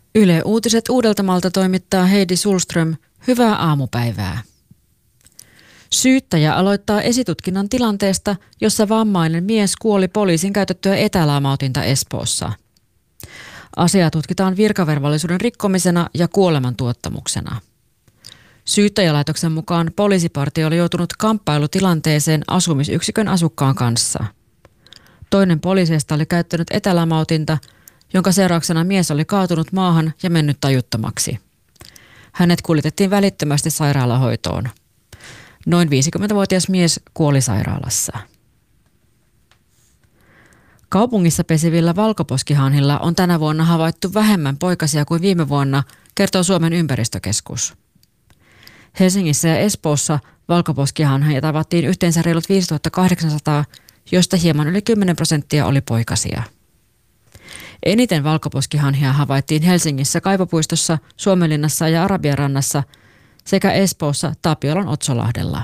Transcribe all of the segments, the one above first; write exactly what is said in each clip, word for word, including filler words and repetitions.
Yle Uutiset Uudeltamaalta toimittaa Heidi Sulström. Hyvää aamupäivää. Syyttäjä aloittaa esitutkinnan tilanteesta, jossa vammainen mies kuoli poliisin käytettyä etälaamautinta Espoossa. Asiaa tutkitaan virkavelvollisuuden rikkomisena ja kuolemantuottamuksena. Syyttäjälaitoksen mukaan poliisipartio oli joutunut kamppailutilanteeseen asumisyksikön asukkaan kanssa. Toinen poliiseista oli käyttänyt etälamautinta, jonka seurauksena mies oli kaatunut maahan ja mennyt tajuttomaksi. Hänet kuljetettiin välittömästi sairaalahoitoon. Noin viisikymmentävuotias mies kuoli sairaalassa. Kaupungissa pesivillä valkoposkihanhilla on tänä vuonna havaittu vähemmän poikasia kuin viime vuonna, kertoo Suomen ympäristökeskus. Helsingissä ja Espoossa valkoposkihanhia tavattiin yhteensä reilut viisituhattakahdeksansataa, joista hieman yli kymmenen prosenttia oli poikasia. Eniten valkoposkihanhia havaittiin Helsingissä Kaivopuistossa, Suomenlinnassa ja Arabianrannassa sekä Espoossa Tapiolan Otsolahdella.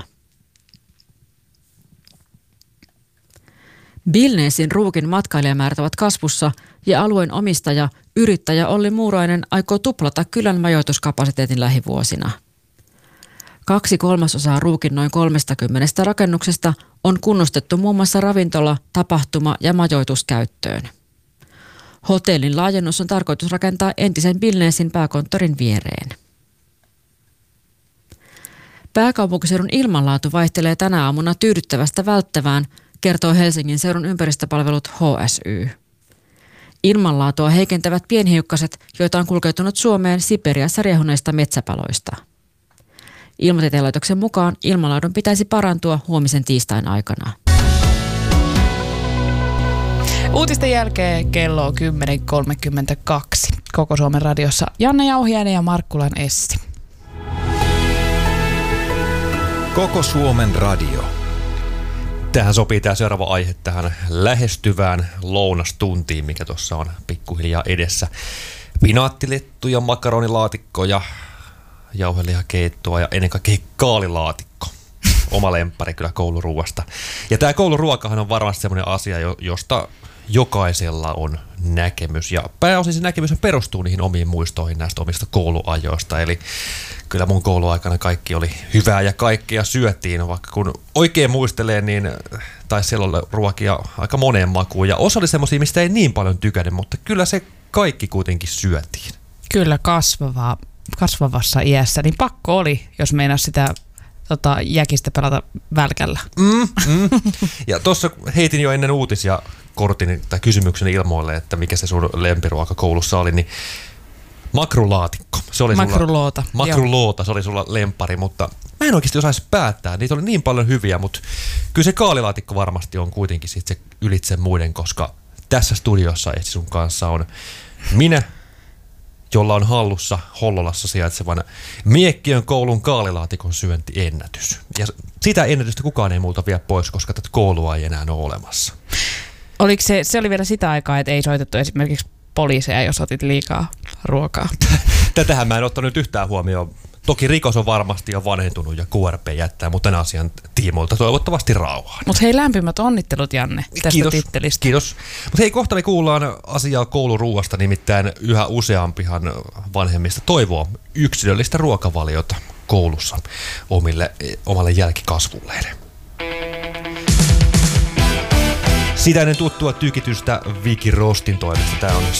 Billnesin ruukin matkailijamäärät ovat kasvussa ja alueen omistaja, yrittäjä Olli Muurainen aikoo tuplata kylän majoituskapasiteetin lähivuosina. Kaksi kolmasosaa ruukin noin kolmestakymmenestä rakennuksesta on kunnostettu muun muassa ravintola, tapahtuma ja majoituskäyttöön. Hotellin laajennus on tarkoitus rakentaa entisen Billnesin pääkonttorin viereen. Pääkaupunkiseudun ilmanlaatu vaihtelee tänä aamuna tyydyttävästä välttävään, kertoo Helsingin seudun ympäristöpalvelut H S Y. Ilmanlaatua heikentävät pienhiukkaset, joita on kulkeutunut Suomeen Siperiassa riehuneista metsäpaloista. Ilmatieteen laitoksen mukaan ilmanlaadun pitäisi parantua huomisen tiistain aikana. Uutisten jälkeen kello on kymmenen kolmekymmentäkaksi. Koko Suomen radiossa Janne Jauhiainen ja Markkulan Essi. Koko Suomen radio. Tähän sopii tämä seuraava aihe tähän lähestyvään lounastuntiin, mikä tuossa on pikkuhiljaa edessä. Pinaattilettuja, makaronilaatikkoja, jauhelihakeittoa ja ennen kaikkea kaalilaatikko. Oma lemppari kyllä kouluruuasta. Ja tämä kouluruokahan on varmasti semmoinen asia, josta jokaisella on näkemys. Ja pääosin se näkemys perustuu niihin omiin muistoihin näistä omista kouluajoista. Eli kyllä mun kouluaikana kaikki oli hyvää ja kaikkea syötiin. Vaikka kun oikein muistelee, niin taisi siellä olla ruokia aika moneen makuun. Ja osa oli semmoisia, mistä ei niin paljon tykännyt, mutta kyllä se kaikki kuitenkin syötiin. Kyllä kasvavaa, kasvavassa iässä, niin pakko oli, jos meinasi sitä tota, jäkistä pelata välkällä. Mm, mm. Ja tuossa heitin jo ennen uutisia kortin tai kysymyksen ilmoille, että mikä se sun lempiruoka koulussa oli, niin makrulaatikko. Se oli Makruloota. Sulla, makruloota, se oli sulla lemppari, mutta mä en oikeasti osaisi päättää. Niitä oli niin paljon hyviä, mutta kyllä se kaalilaatikko varmasti on kuitenkin sit se ylitse muiden, koska tässä studiossa Essi sun kanssa on minä, jolla on hallussa Hollolassa sijaitsevan Miekkiön koulun kaalilaatikon syöntiennätys. Ja sitä ennätystä kukaan ei multa vie pois, koska tätä koulua ei enää ole olemassa. Oliko se, se oli vielä sitä aikaa, että ei soitettu esimerkiksi poliiseja, jos otit liikaa ruokaa? Tätähän mä en ottanut nyt yhtään huomioon. Toki rikos on varmasti jo vanhentunut ja Q R P jättää, mutta tämän asian tiimoilta toivottavasti rauhaan. Mutta hei, lämpimät onnittelut, Janne, tästä kiitos, tittelistä. Kiitos. Mutta hei, kohta me kuullaan asiaa kouluruuasta, nimittäin yhä useampihan vanhemmista toivoo yksilöllistä ruokavaliota koulussa omille, omalle jälkikasvulleen. Sitä ennen tuttua tykitystä Viki Rostin toimesta. Tämä on